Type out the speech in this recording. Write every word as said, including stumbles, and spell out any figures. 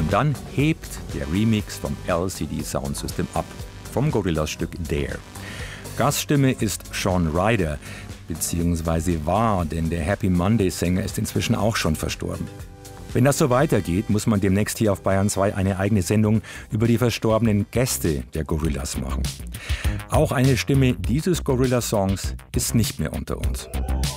Und dann hebt der Remix vom L C D Sound System ab, vom Gorillaz-Stück Dare. Gaststimme ist Shawn Ryder, beziehungsweise war, denn der Happy Monday-Sänger ist inzwischen auch schon verstorben. Wenn das so weitergeht, muss man demnächst hier auf Bayern zwei eine eigene Sendung über die verstorbenen Gäste der Gorillaz machen. Auch eine Stimme dieses Gorillaz-Songs ist nicht mehr unter uns.